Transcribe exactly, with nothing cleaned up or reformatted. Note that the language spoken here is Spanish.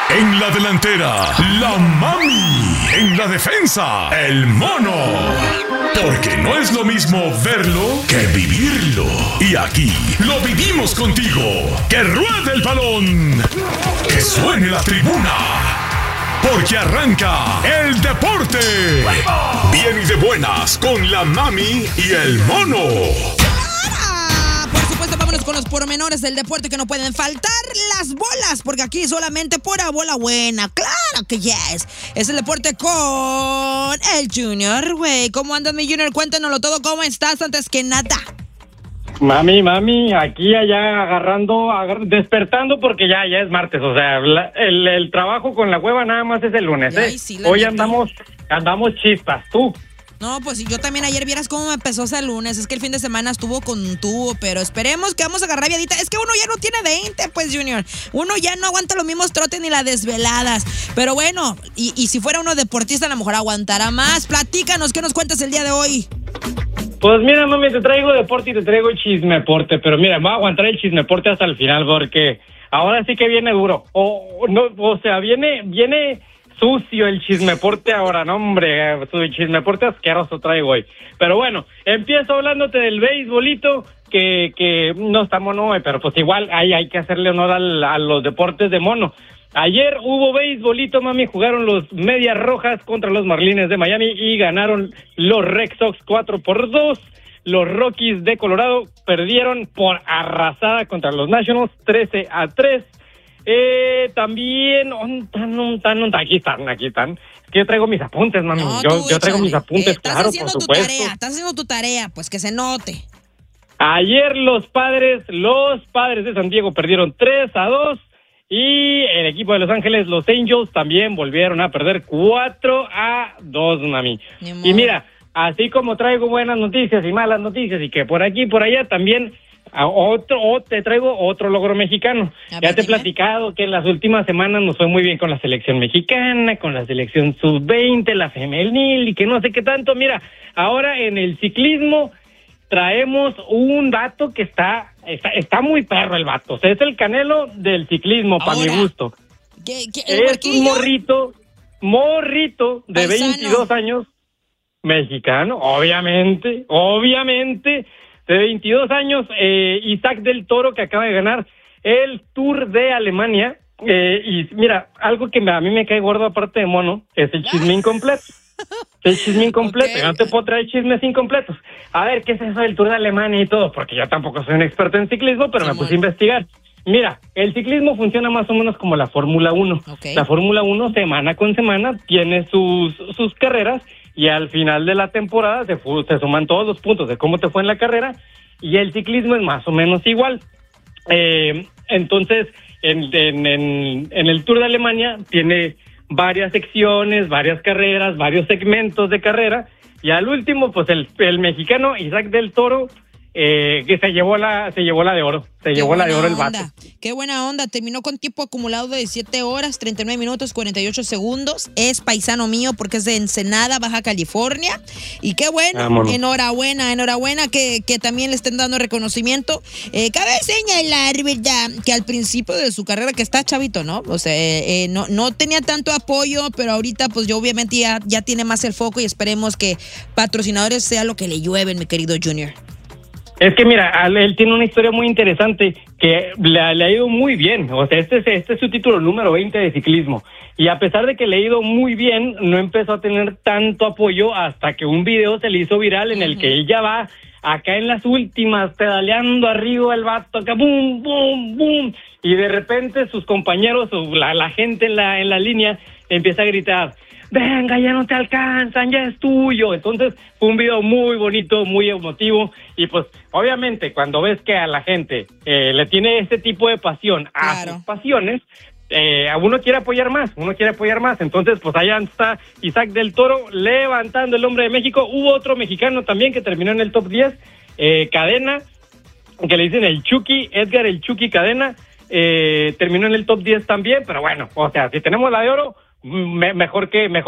En la delantera, la mami. En la defensa, el mono. Porque no es lo mismo verlo que vivirlo. Y aquí lo vivimos contigo. ¡Que ruede el balón! ¡Que suene la tribuna! Porque arranca el deporte. Bien y de buenas con la mami y el mono. Por supuesto, vámonos con los pormenores del deporte que no pueden faltar, las bolas, porque aquí solamente pura bola buena. Claro que yes. Es el deporte con el Junior, güey. ¿Cómo andas, mi Junior? Cuéntanoslo todo. ¿Cómo estás antes que nada? Mami, mami, aquí allá agarrando, agar, despertando porque ya, ya es martes, o sea, la, el, el trabajo con la hueva nada más es el lunes, ¿eh? Ay, sí, Hoy neta. andamos, andamos chispas, tú. No, pues yo también ayer vieras cómo me empezó ese lunes, es que el fin de semana estuvo con tubo, pero esperemos que vamos a agarrar viadita. Es que uno ya no tiene veinte, pues, Junior, uno ya no aguanta los mismos trotes ni las desveladas, pero bueno, y, y si fuera uno deportista a lo mejor aguantará más. Platícanos, ¿qué nos cuentas el día de hoy? Pues mira, mami, te traigo deporte y te traigo chismeporte, pero mira, voy a aguantar el chismeporte hasta el final porque ahora sí que viene duro. O no, o sea, viene viene sucio el chismeporte ahora, no hombre, su chismeporte asqueroso traigo hoy. Pero bueno, empiezo hablándote del beisbolito, que que no está mono, pero pues igual hay, hay que hacerle honor al, a los deportes de mono. Ayer hubo beisbolito, mami, jugaron los Medias Rojas contra los Marlins de Miami y ganaron los Red Sox cuatro por dos. Los Rockies de Colorado perdieron por arrasada contra los Nationals trece a tres. Eh, también, un tan, un tan, un tan, aquí están, aquí están. Es que yo traigo mis apuntes, mami. No, yo, yo traigo mis apuntes, eh, claro, por supuesto. Estás haciendo tu tarea, estás haciendo tu tarea, pues que se note. Ayer los padres, los padres de San Diego perdieron tres a dos. Y el equipo de Los Ángeles, los Angels, también volvieron a perder cuatro a dos, mami. Y mira, así como traigo buenas noticias y malas noticias, y que por aquí y por allá también a otro, o te traigo otro logro mexicano. A ya te he platicado que en las últimas semanas nos fue muy bien con la selección mexicana, con la selección sub veinte, la femenil y que no sé qué tanto. Mira, ahora en el ciclismo traemos un vato que está, está está muy perro el vato. O sea, es el Canelo del ciclismo, para mi gusto. ¿Qué, qué, es un morrito, morrito de paisano. veintidós años, mexicano, obviamente, obviamente, de veintidós años, eh, Isaac del Toro, que acaba de ganar el Tour de Alemania. Eh, y mira, algo que a mí me cae gordo aparte de mono, es el chisme incompleto. El chisme incompleto, okay. Yo no te puedo traer chismes incompletos. A ver, ¿qué es eso del Tour de Alemania y todo? Porque yo tampoco soy un experto en ciclismo, pero sí, me puse a investigar. Mira, el ciclismo funciona más o menos como la Fórmula uno. Okay. La Fórmula uno, semana con semana, tiene sus, sus carreras y al final de la temporada se, se suman todos los puntos de cómo te fue en la carrera, y el ciclismo es más o menos igual. Eh, entonces, en, en, en, en el Tour de Alemania tiene varias secciones, varias carreras, varios segmentos de carrera, y al último, pues el, el mexicano Isaac del Toro, eh, que se llevó la se llevó la de oro, se Qué llevó la de oro el vato. Qué buena onda, terminó con tiempo acumulado de diecisiete horas, treinta y nueve minutos, cuarenta y ocho segundos, es paisano mío porque es de Ensenada, Baja California, y qué bueno, Vámonos. enhorabuena, enhorabuena que, que también le estén dando reconocimiento. Eh, cabe señalar, ¿verdad?, que al principio de su carrera, que está chavito, ¿no? O sea, eh, no, no tenía tanto apoyo, pero ahorita pues yo obviamente ya, ya tiene más el foco y esperemos que patrocinadores sea lo que le llueven, mi querido Junior. Es que mira, él tiene una historia muy interesante que le, le ha ido muy bien. O sea, este es, este es su título número veinte de ciclismo. Y a pesar de que le ha ido muy bien, no empezó a tener tanto apoyo hasta que un video se le hizo viral en el que él ya va acá en las últimas, pedaleando arriba el vato, acá, boom, boom, boom. Y de repente sus compañeros, o la, la gente en la, en la línea, empieza a gritar: venga, ya no te alcanzan, ya es tuyo. Entonces fue un video muy bonito, muy emotivo, y pues obviamente cuando ves que a la gente eh, le tiene este tipo de pasión a claro. sus pasiones, eh, a uno quiere apoyar más, uno quiere apoyar más. Entonces pues allá está Isaac del Toro levantando el hombre de México. Hubo otro mexicano también que terminó en el top diez, eh, Cadena, que le dicen el Chucky, Edgar el Chucky Cadena, eh, terminó en el top diez también, pero bueno, o sea, si tenemos la de oro, me, mejor que mejor